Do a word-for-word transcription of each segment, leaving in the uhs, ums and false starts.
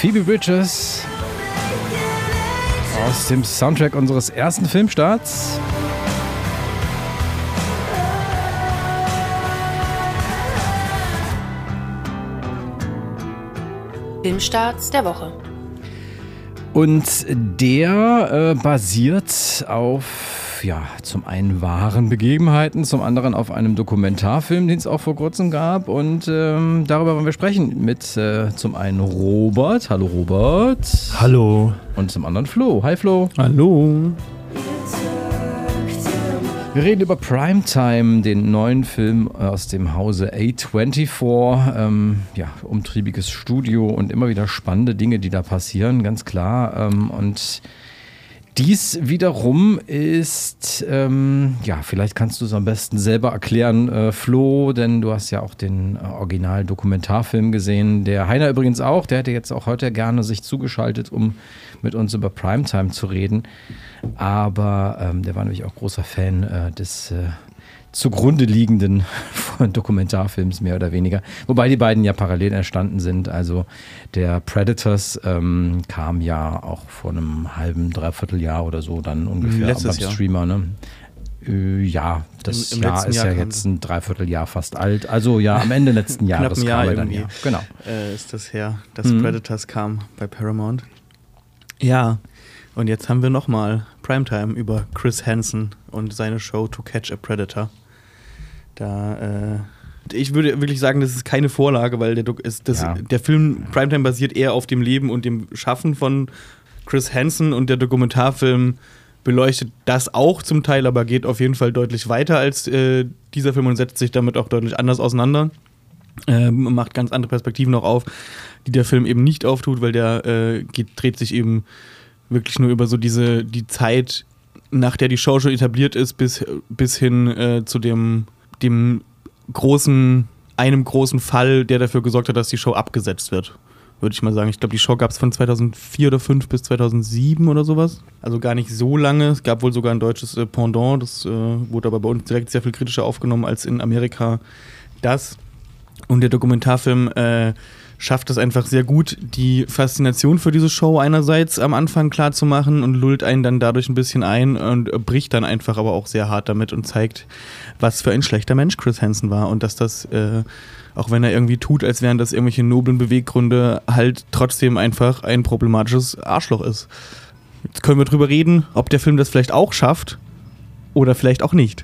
Phoebe Bridgers aus dem Soundtrack unseres ersten Filmstarts. Filmstarts der Woche. Und der äh, basiert auf, ja, zum einen wahren Begebenheiten, zum anderen auf einem Dokumentarfilm, den es auch vor kurzem gab. Und ähm, darüber wollen wir sprechen mit äh, zum einen Robert. Hallo Robert. Hallo. Und zum anderen Flo. Hi Flo. Hallo. Wir reden über Primetime, den neuen Film aus dem Hause A vierundzwanzig. Ähm, ja, umtriebiges Studio und immer wieder spannende Dinge, die da passieren, ganz klar. Ähm, und dies wiederum ist, ähm, ja, vielleicht kannst du es am besten selber erklären, äh, Flo, denn du hast ja auch den äh, Original-Dokumentarfilm gesehen. Der Heiner übrigens auch, der hätte jetzt auch heute gerne sich zugeschaltet, um mit uns über Primetime zu reden. Aber ähm, der war nämlich auch großer Fan äh, des äh, zugrunde liegenden Dokumentarfilms, mehr oder weniger. Wobei die beiden ja parallel entstanden sind. Also der Predators ähm, kam ja auch vor einem halben, dreiviertel Jahr oder so dann ungefähr Letztes beim Streamer, ne? Äh, ja, das Im, im Jahr ist Jahr ja jetzt ein Dreivierteljahr fast alt. Also ja, am Ende letzten Jahres Jahr kam er dann, irgendwie. ja. Genau. Äh, ist das her, dass Mhm. Predators kam bei Paramount. Ja, und jetzt haben wir nochmal Primetime über Chris Hansen und seine Show To Catch a Predator. Da, äh, ich würde wirklich sagen, das ist keine Vorlage, weil der, Dok- ist das, Ja. der Film Primetime basiert eher auf dem Leben und dem Schaffen von Chris Hansen und der Dokumentarfilm beleuchtet das auch zum Teil, aber geht auf jeden Fall deutlich weiter als äh, dieser Film und setzt sich damit auch deutlich anders auseinander. Ähm, macht ganz andere Perspektiven noch auf, die der Film eben nicht auftut, weil der äh, geht, dreht sich eben wirklich nur über so diese die Zeit, nach der die Show schon etabliert ist, bis, bis hin äh, zu dem, dem großen, einem großen Fall, der dafür gesorgt hat, dass die Show abgesetzt wird, würde ich mal sagen. Ich glaube, die Show gab es von zweitausendvier oder fünf bis zweitausendsieben oder sowas. Also gar nicht so lange. Es gab wohl sogar ein deutsches äh, Pendant, das äh, wurde aber bei uns direkt sehr viel kritischer aufgenommen als in Amerika das. Und der Dokumentarfilm äh, schafft es einfach sehr gut, die Faszination für diese Show einerseits am Anfang klar zu machen und lullt einen dann dadurch ein bisschen ein und bricht dann einfach aber auch sehr hart damit und zeigt, was für ein schlechter Mensch Chris Hansen war und dass das, äh, auch wenn er irgendwie tut, als wären das irgendwelche noblen Beweggründe, halt trotzdem einfach ein problematisches Arschloch ist. Jetzt können wir drüber reden, ob der Film das vielleicht auch schafft oder vielleicht auch nicht.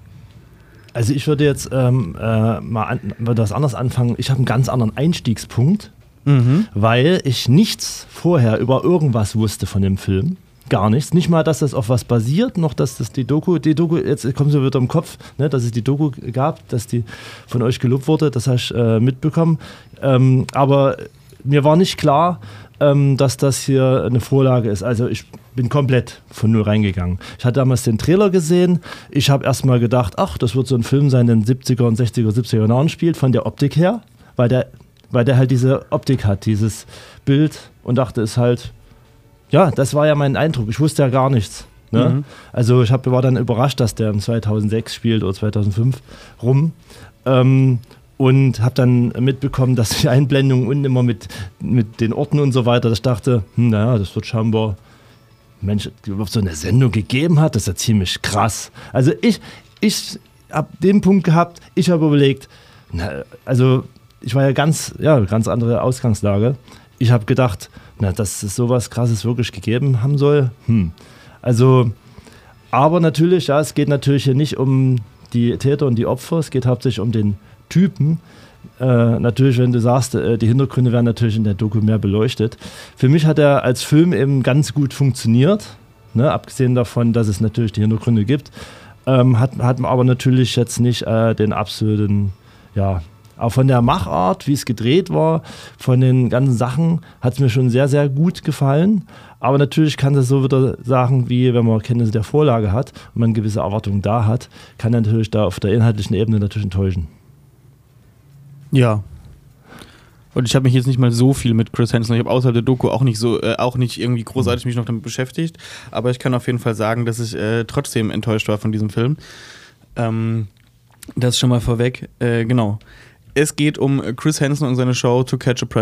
Also ich würde jetzt ähm, äh, mal an, würde das anders anfangen. Ich habe einen ganz anderen Einstiegspunkt, Mhm. weil ich nichts vorher über irgendwas wusste von dem Film. Gar nichts. Nicht mal, dass das auf was basiert, noch dass das die Doku, die Doku, jetzt kommt so wieder im Kopf, ne, dass es die Doku gab, dass die von euch gelobt wurde, das habe ich äh, mitbekommen. Ähm, aber mir war nicht klar, ähm, dass das hier eine Vorlage ist. Also ich bin komplett von null reingegangen. Ich hatte damals den Trailer gesehen. Ich habe erstmal gedacht, ach, das wird so ein Film sein, der in den siebziger und sechziger, siebziger Jahren spielt, von der Optik her, weil der, weil der halt diese Optik hat, dieses Bild und dachte, ist halt, ja, das war ja mein Eindruck. Ich wusste ja gar nichts. Ne? Mhm. Also ich hab, war dann überrascht, dass der im zweitausendsechs spielt oder zweitausendfünf rum. Ähm, und habe dann mitbekommen, dass die Einblendungen unten immer mit, mit den Orten und so weiter, dass ich dachte, hm, naja, das wird scheinbar, Mensch, überhaupt so eine Sendung gegeben hat, das ist ja ziemlich krass. Also ich, ich habe den Punkt gehabt, ich habe überlegt, na, also ich war ja ganz, ja, ganz andere Ausgangslage. Ich habe gedacht, na, dass es sowas Krasses wirklich gegeben haben soll. Hm. Also, aber natürlich, ja, es geht natürlich hier nicht um die Täter und die Opfer, es geht hauptsächlich um den Typen. Äh, natürlich, wenn du sagst, äh, die Hintergründe werden natürlich in der Doku mehr beleuchtet. Für mich hat er als Film eben ganz gut funktioniert, ne? Abgesehen davon, dass es natürlich die Hintergründe gibt, ähm, hat, hat man aber natürlich jetzt nicht äh, den absoluten, ja, auch von der Machart, wie es gedreht war, von den ganzen Sachen, hat es mir schon sehr, sehr gut gefallen. Aber natürlich kann das so wieder Sachen, wie wenn man Kenntnisse der Vorlage hat und man gewisse Erwartungen da hat, kann er natürlich da auf der inhaltlichen Ebene natürlich enttäuschen. Ja. Und ich habe mich jetzt nicht mal so viel mit Chris Hansen, ich habe außerhalb der Doku auch nicht so, äh, auch nicht irgendwie großartig mich noch damit beschäftigt, aber ich kann auf jeden Fall sagen, dass ich äh, trotzdem enttäuscht war von diesem Film. Ähm, das schon mal vorweg. Äh, genau. Es geht um Chris Hansen und seine Show To Catch a Predator.